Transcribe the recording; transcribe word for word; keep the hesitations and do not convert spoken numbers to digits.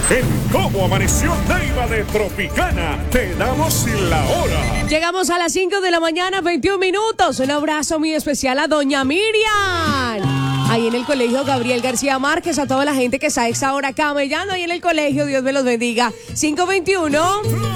En Cómo Amaneció Neiva de Tropicana, te damos la hora. Llegamos a las cinco de la mañana, veintiún minutos. Un abrazo muy especial a doña Miriam. Ahí en el colegio Gabriel García Márquez, a toda la gente que está a esta hora camellando ahí en el colegio. Dios me los bendiga. cinco veintiuno.